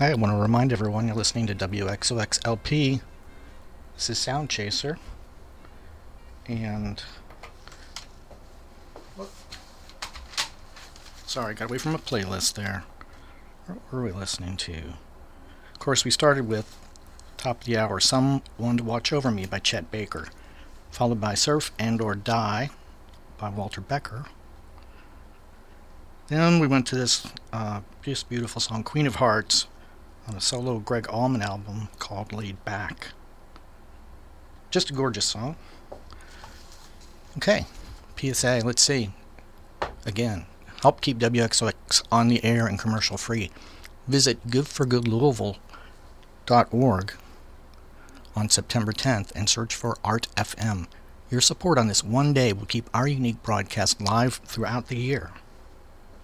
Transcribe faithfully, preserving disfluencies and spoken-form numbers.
I want to remind everyone you're listening to W X O X L P. This is Sound Chaser. And... Sorry, got away from a playlist there. What were we listening to? Of course, we started with top of the hour, Someone to Watch Over Me by Chet Baker, followed by Surf and or Die by Walter Becker. Then we went to this uh, just beautiful song, Queen of Hearts, on a solo Greg Allman album called Laid Back. Just a gorgeous song. Okay, P S A, let's see. Again, help keep W X O X on the air and commercial free. Visit good for good louisville dot org on September tenth and search for Art F M. Your support on this one day will keep our unique broadcast live throughout the year.